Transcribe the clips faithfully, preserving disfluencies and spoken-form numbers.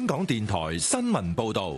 港電台新聞報道。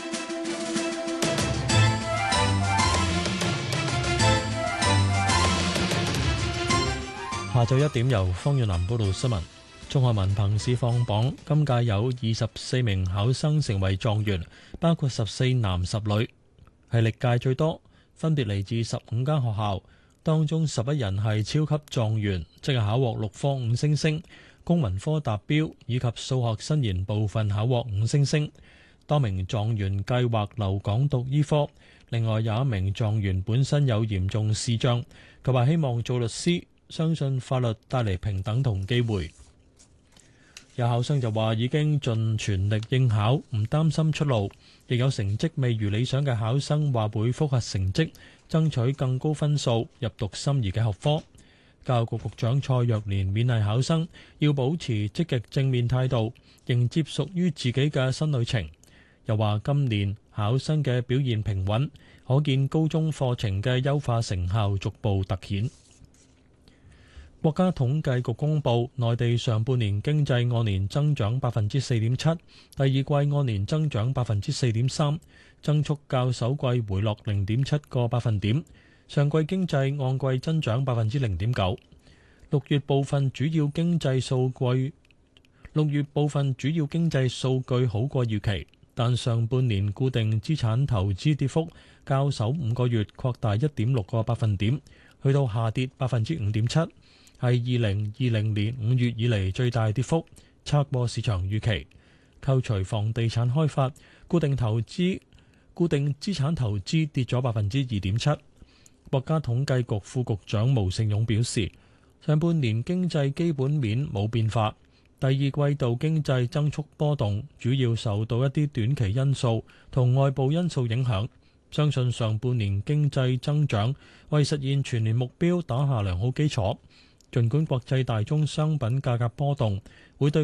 下晝一點，由方遠南報道新聞。中學文憑試放榜，今屆有二十四名考生成為狀元，包括十四男十女，係歷屆最多，分別嚟自十五間學校。當中十一人係超級狀元，即係考獲六科五星星，公民科達標以及數學新研部分考獲五星星。多名狀元計劃留港讀醫科，另外有一名狀元本身有嚴重視障，佢話希望做律師，相信法律帶嚟平等同機會。有考生就話已經盡全力應考，唔擔心出路。亦有成績未如理想嘅考生話會複核成績，爭取更高分數入讀心儀嘅學科。教育局局長蔡若蓮勉勵考生要保持積極正面態度，迎接屬於自己嘅新旅程。又話今年考生嘅表現平穩，可見高中課程嘅優化成效逐步突顯。國家統計局公布，內地上半年經濟按年增長百分之四點七，第二季按年增長百分之四點三，增速較首季回落零點七個百分點。上季經濟按季增長百分之零點九。六月部分主要經濟數據，六月部分主要經濟數據好過預期，但上半年固定資產投資跌幅較首五個月擴大一點六個百分點，去到下跌百分之五點七。係二零二零年五月以嚟最大跌幅，差過市場預期。扣除房地產開發，固定投資、固定資產投資跌咗百分之二點七。國家統計局副局長毛盛勇表示，上半年經濟基本面冇變化，第二季度經濟增速波動，主要受到一啲短期因素同外部因素影響。相信上半年經濟增長為實現全年目標打下良好基礎。儘管國際大宗商品價格波動，會對